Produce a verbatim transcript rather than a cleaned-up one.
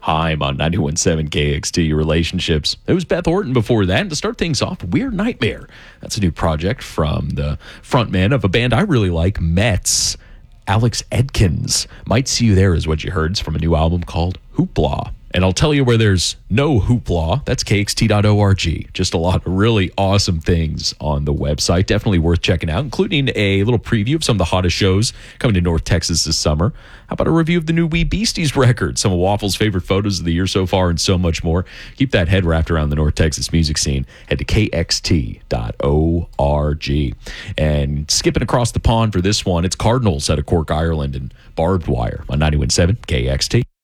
Heim on ninety-one point seven K X T Relationships. It was Beth Orton before that. And to start things off, Weird Nightmare. That's a new project from the frontman of a band I really like, Mets, Alex Edkins. Might See You There is what you heard. It's from a new album called Hoopla. And I'll tell you where there's no hoopla. That's K X T dot org. Just a lot of really awesome things on the website. Definitely worth checking out, including a little preview of some of the hottest shows coming to North Texas this summer. How about a review of the new Wee Beasties record, some of Waffle's favorite photos of the year so far, and so much more. Keep that head wrapped around the North Texas music scene. Head to K X T dot org. And skipping across the pond for this one, it's Cardinals out of Cork, Ireland, and Barbed Wire on ninety-one point seven K X T.